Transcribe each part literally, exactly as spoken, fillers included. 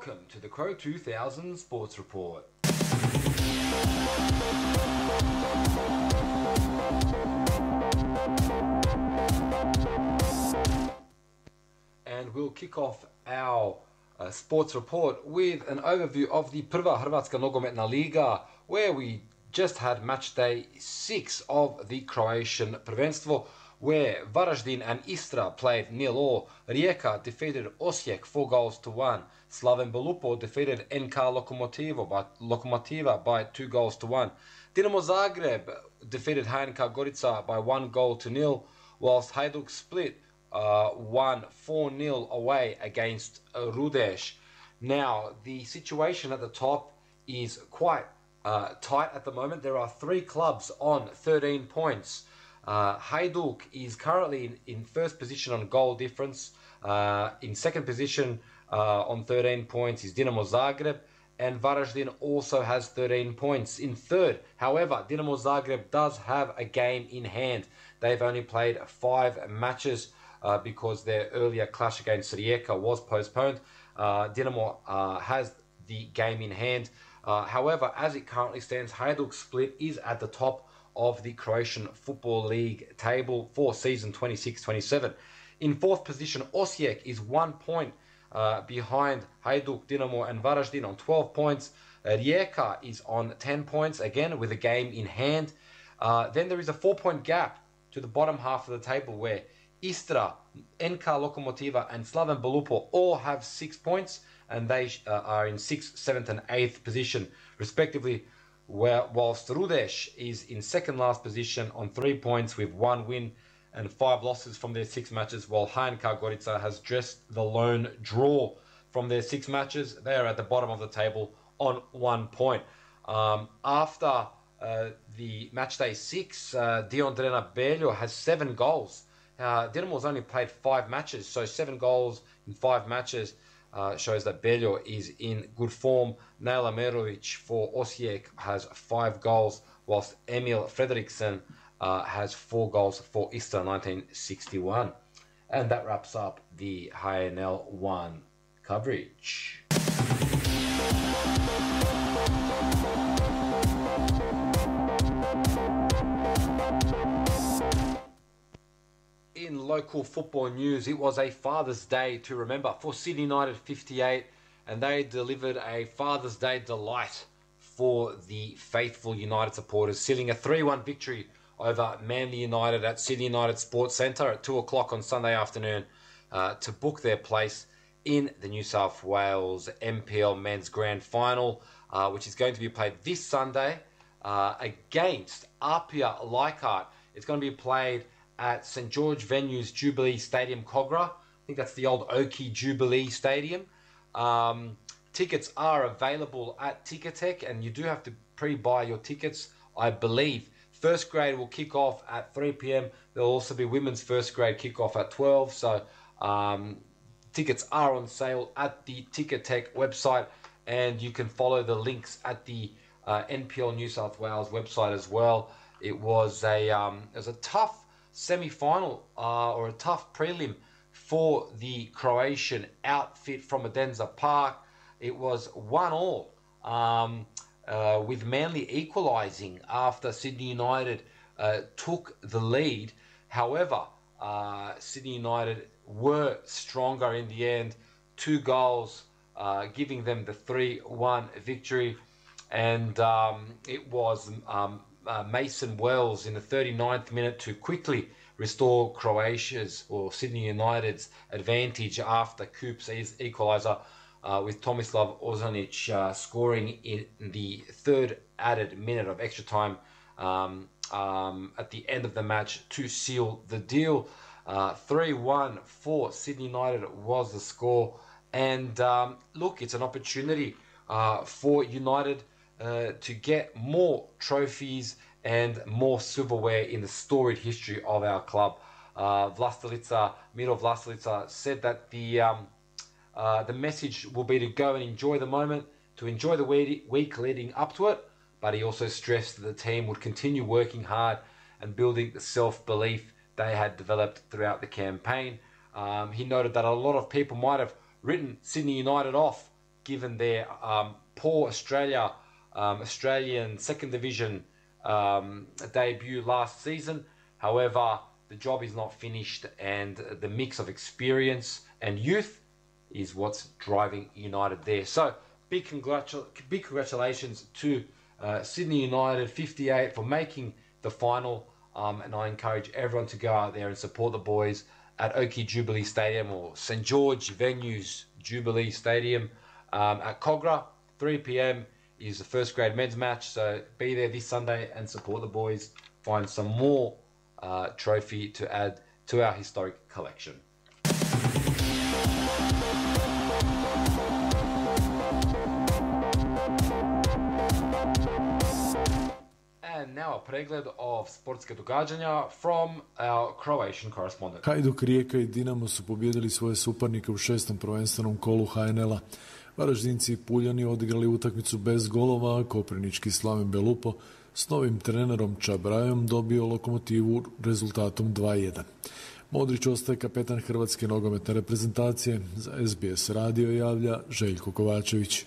Welcome to the Crow two thousand Sports Report. And we'll kick off our uh, sports report with an overview of the Prva Hrvatska Nogometna Liga, where we just had match day six of the Croatian Prvenstvo, where Varaždin and Istra played nil all. Rijeka defeated Osijek four goals to one. Slaven Belupo defeated N K Lokomotiva by, Lokomotiva by two goals to one. Dinamo Zagreb defeated H N K Gorica by one goal to nil, whilst Hajduk Split uh, won four nil away against uh, Rudeš. Now, the situation at the top is quite uh, tight at the moment. There are three clubs on thirteen points. Uh, Hajduk is currently in, in first position on goal difference. Uh, in second position uh, on thirteen points is Dinamo Zagreb, and Varaždin also has thirteen points. In third, however, Dinamo Zagreb does have a game in hand. They've only played five matches uh, because their earlier clash against Rijeka was postponed. Uh, Dinamo uh, has the game in hand. Uh, however, as it currently stands, Hajduk Split is at the top of the Croatian Football League table for season twenty-six twenty-seven. In fourth position, Osijek is one point uh, behind Hajduk, Dinamo and Varaždin on twelve points. Uh, Rijeka is on ten points, again with a game in hand. Uh, then there is a four-point gap to the bottom half of the table where Istra, N K Lokomotiva and Slaven Belupo all have six points, and they uh, are in sixth, seventh and eighth position respectively. Where, whilst Rudeš is in second last position on three points with one win and five losses from their six matches, while H N K Gorica has just the lone draw from their six matches. They are at the bottom of the table on one point. Um, after uh, the match day six, uh, Dion Drena Beljo has seven goals. Uh, Dinamo's only played five matches, so seven goals in five matches. Uh, shows that Beljo is in good form. Naila Merovic for Osijek has five goals, whilst Emil Fredriksson uh, has four goals for Istra nineteen sixty-one. And that wraps up the H N L one coverage. In local football news, it was a Father's Day to remember for Sydney United fifty-eight, and they delivered a Father's Day delight for the faithful United supporters, sealing a three one victory over Manly United at Sydney United Sports Centre at two o'clock on Sunday afternoon uh, to book their place in the New South Wales M P L Men's Grand Final, uh, which is going to be played this Sunday uh, against Apia Leichhardt. It's going to be played at St George Venues Jubilee Stadium, Kogarah. I think that's the old Oakey Jubilee Stadium. Um, tickets are available at Ticketek, and you do have to pre-buy your tickets, I believe. First grade will kick off at three p m There'll also be women's first grade kick-off at twelve. So um, tickets are on sale at the Ticketek website, and you can follow the links at the uh, N P L New South Wales website as well. It was a, um, it was a tough semi-final uh, or a tough prelim for the Croatian outfit from Adenza Park. It was one all um, uh, with Manly equalising after Sydney United uh, took the lead. However, uh, Sydney United were stronger in the end, two goals uh, giving them the three one victory, and um, it was um, Uh, Mason Wells in the thirty-ninth minute to quickly restore Croatia's or Sydney United's advantage after Coop's equaliser, uh, with Tomislav Ozanic uh, scoring in the third added minute of extra time um, um, at the end of the match to seal the deal. Uh, three one for Sydney United was the score, and um, look, it's an opportunity uh, for United Uh, to get more trophies and more silverware in the storied history of our club. Uh, Vlastelica, Miro Vlastelica said that the um, uh, the message will be to go and enjoy the moment, to enjoy the week leading up to it, but he also stressed that the team would continue working hard and building the self-belief they had developed throughout the campaign. Um, he noted that a lot of people might have written Sydney United off given their um, poor Australia, um, Australian second division um, debut last season. However, the job is not finished, and the mix of experience and youth is what's driving United there. So, big, congratu- big congratulations to uh, Sydney United fifty-eight for making the final, um, and I encourage everyone to go out there and support the boys at Oakey Jubilee Stadium or St George Venues Jubilee Stadium um, at Kogarah. three p.m. is the first grade men's match, so be there this Sunday and support the boys. Find some more uh, trophy to add to our historic collection. And now a pregled of sportske događanja from our Croatian correspondent. Hajduk, Rijeka i Dinamo su pobijedili svoje suparnike u šestom prvenstvenom kolu H N L-a. Varaždinci i Puljani odigrali utakmicu bez golova, a koprivnički Slaven Belupo s novim trenerom Čabrajom dobio Lokomotivu rezultatom dva jedan. Modrić ostaje kapetan hrvatske nogometne reprezentacije. Za S B S radio javlja Željko Kovačević.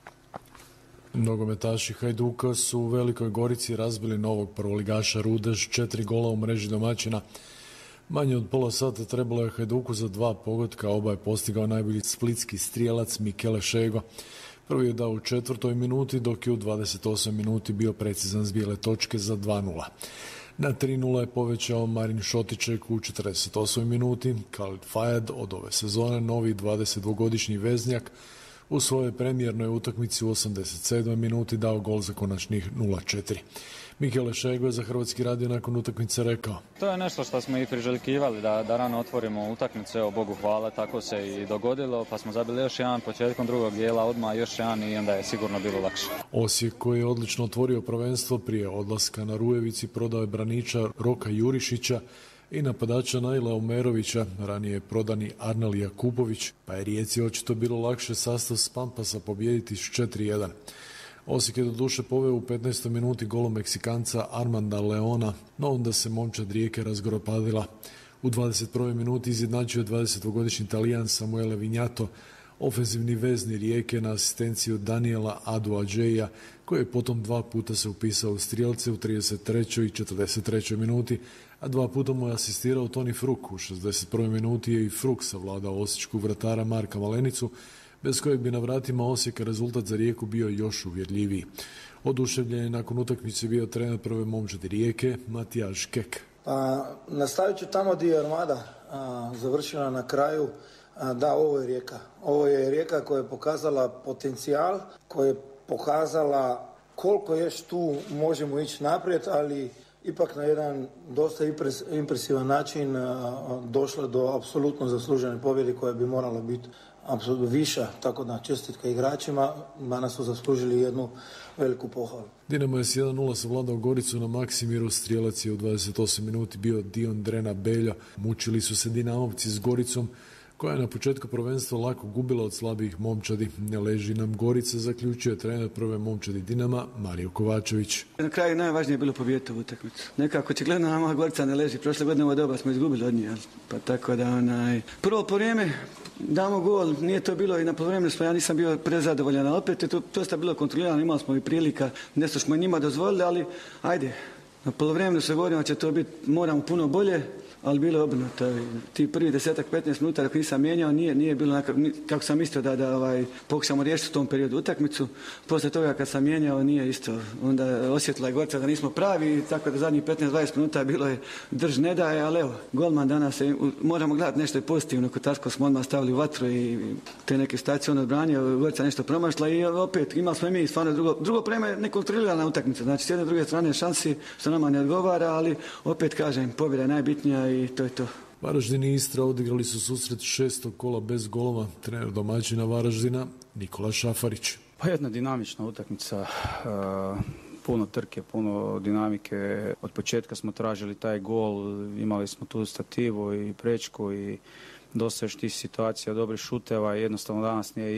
Nogometaši Hajduka su u Velikoj Gorici razbili novog prvoligaša Rudež, četiri gola u mreži domaćina. Manje od pola sata trebalo je Hajduku za dva pogotka, oba je postigao najbolji splitski strijelac Mikele Šego. Prvi je dao u četvrtoj minuti, dok je u dvadeset osam minuti bio precizan s bijele točke za dva nula. Na tri nula je povećao Marin Šotiček u četrdeset osmoj minuti. Khalid Fayad od ove sezone, novi dvadesetdvogodišnji veznjak, u svojoj premijernoj utakmici u osamdeset sedmoj minuti dao gol za konačnih nula četiri. Mikele Šego je za Hrvatski radio nakon utakmice rekao: To je nešto što smo i priželjkivali, da, da rano otvorimo utakmicu, evo Bogu hvala, tako se i dogodilo, pa smo zabili još jedan početkom drugog dijela, odmah još jedan i onda je sigurno bilo lakše. Osijek, koji je odlično otvorio prvenstvo prije odlaska na Rujevici, prodao je braniča Roka Jurišića i napadača Naila Omerovića, ranije prodani Arnel Jakupović, pa je Rijeci očito bilo lakše sastav s Pampasa pobijediti s četiri jedan. Osijek je do duše poveo u petnaestoj minuti golom Meksikanca Armanda Leona, no onda se momčad Rijeke razgoropadila. U dvadeset prvoj minuti izjednačio je dvadesetdvogodišnji Talijan Samuele Vignato, ofenzivni vezni Rijeke na asistenciju Daniela Aduadžeja, koji je potom dva puta se upisao u strijelce u trideset trećoj i četrdeset trećoj minuti, a dva puta mu je asistirao Toni Fruk. U šezdeset prvoj minuti je i Fruk savladao osječkog vratara Marka Malenicu, bez kojeg bi na vratima Osijeka rezultat za Rijeku bio još uvjerljiviji. Oduševljen je nakon utakmice bio trener prve momčadi Rijeke, Matijaš Kek. Pa, nastavit ću tamo gdje je Armada a, završila na kraju. A, da, ovo je Rijeka. Ovo je Rijeka koja je pokazala potencijal, koja je pokazala koliko još tu možemo ići naprijed, ali ipak na jedan dosta impresivan način a, došla do apsolutno zaslužene pobjede koja bi morala biti apsolutno viša, tako da čestitka igračima, danas su zaslužili jednu veliku pohvalu. Dinamo je s jedan nula savladao Goricu na Maksimiru, strijelac je u dvadeset osam minuti bio Dion Drena Belja. Mučili su se Dinamovci s Goricom, koja je na početku prvenstva lako gubila od slabijih momčadi. Ne leži nam Gorica, zaključio je trener prve momčadi Dinama, Mario Kovačević. Na kraju najvažnije je bilo pobijediti u utakmicu. Nekako očigledno nama Gorica ne leži. Prošle godine ovo doba smo izgubili od njih, pa tako da onaj... Prvo po vrijeme damo gol, nije to bilo i na polovremenu, ja nisam bio prezadovoljan, ali opet je to dosta bilo kontrolirano, imali smo i prilika, nešto smo njima dozvolili, ali ajde, na polovremenu se govorimo će to biti, moramo puno bolje, ali bilo je obrnuto. Ti prvi desetak, petnaest minuta dok nisam mijenjao, nije, nije bilo onako, kako sam mislio da, da ovaj, pokušamo riješiti u tom periodu utakmicu. Poslije toga kad sam mijenjao, nije isto. Onda osjetila je Gorica da nismo pravi, tako da zadnjih petnaest dvadeset minuta bilo je drž ne daje, ali evo, golman danas, je, moramo gledati nešto pozitivno, kod tako smo odmah stavili u vatru i te neke stacije on odbranio, Gorica nešto promašla i opet imali smo i mi stvarno drugo, drugo prema nekontrolirana utakmica, znači s jedne druge strane šansi što nama ne odgovara, ali opet kažem, pobjeda je najbitnija i to je to. Varaždin i Istra odigrali su susret šestog kola bez golova. Trener domaćina Varaždina Nikola Šafarić. Pa jedna dinamična utakmica, uh, puno trke, puno dinamike. Od početka smo tražili taj gol, imali smo tu stativu i prečku i dosta još tih situacija, dobrih šuteva i jednostavno danas nije išlo.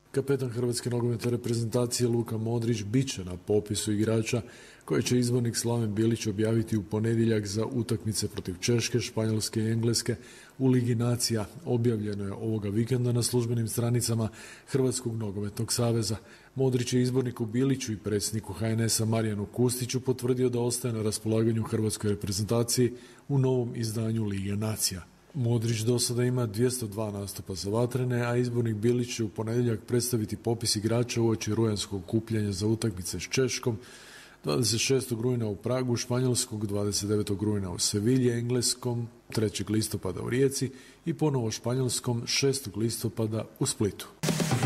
Kapetan hrvatske nogometne reprezentacije Luka Modrić bit će na popisu igrača koje će izbornik Slaven Bilić objaviti u ponedjeljak za utakmice protiv Češke, Španjolske i Engleske u Ligi nacija. Objavljeno je ovoga vikenda na službenim stranicama Hrvatskog nogometnog saveza. Modrić je izborniku Biliću i predsjedniku H N S-a Marijanu Kustiću potvrdio da ostaje na raspolaganju hrvatskoj reprezentaciji u novom izdanju Lige nacija. Modrić do sada ima dvjesto dva nastupa za vatrene, a izbornik Bilić će u ponedjeljak predstaviti popis igrača uoči rujanskog okupljanja za utakmice s Češkom, dvadeset šestog rujna u Pragu, Španjolskog dvadeset devetog rujna u Sevilji, Engleskom trećeg listopada u Rijeci i ponovo Španjolskom šestog listopada u Splitu.